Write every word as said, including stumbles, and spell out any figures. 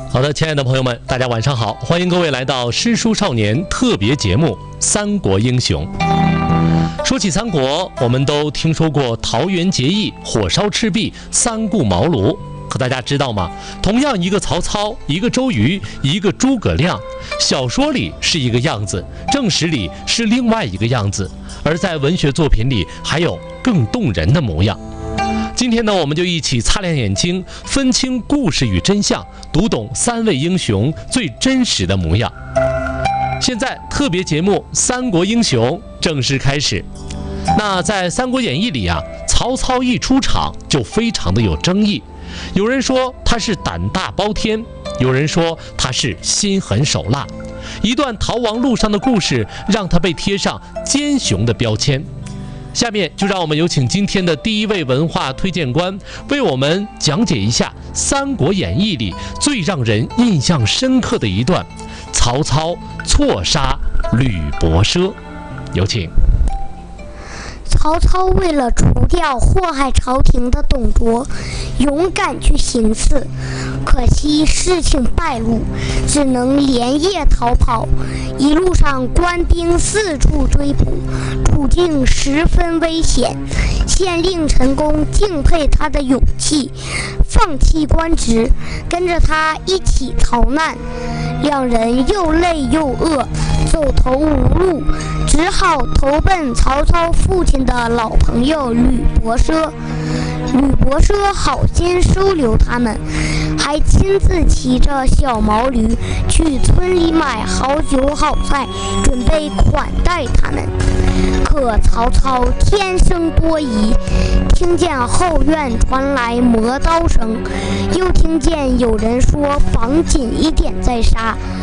好的，亲爱的朋友们，大家晚上好，欢迎各位来到诗书少年特别节目《三国英雄》。说起三国，我们都听说过桃园结义、火烧赤壁、三顾茅庐，可大家知道吗？同样一个曹操，一个周瑜，一个诸葛亮，小说里是一个样子，正史里是另外一个样子，而在文学作品里还有更动人的模样。今天呢，我们就一起擦亮眼睛，分清故事与真相，读懂三位英雄最真实的模样。现在特别节目《三国英雄》正式开始。那在《三国演义》里啊，曹操一出场就非常的有争议，有人说他是胆大包天，有人说他是心狠手辣。一段逃亡路上的故事，让他被贴上奸雄的标签。下面就让我们有请今天的第一位文化推荐官，为我们讲解一下《三国演义》里最让人印象深刻的一段：曹操错杀吕伯奢。有请。 曹操为了除掉祸害朝廷的董卓，勇敢去行刺，可惜事情败露，只能连夜逃跑。一路上官兵四处追捕，处境十分危险。县令陈宫敬佩他的勇气，放弃官职，跟着他一起逃难。两人又累又饿，走投无路，只好投奔曹操父亲的老朋友吕伯奢。吕伯奢好心收留他们，还亲自骑着小毛驴去村里买好酒好菜，准备款待他们。可曹操天生多疑，听见后院传来磨刀声，又听见有人说绑紧一点再杀，